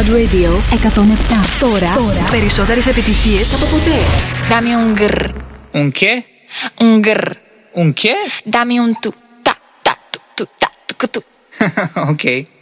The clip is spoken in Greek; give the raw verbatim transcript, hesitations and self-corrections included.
Pod Radio εκατόν επτά. Τώρα, τώρα περισσότερες επιτυχίες από ποτέ. Dame un grr. Un qué? Un grr. Un qué? Dame un tu. Ta, ta, tu, tu, ta, tu, tu. Ok.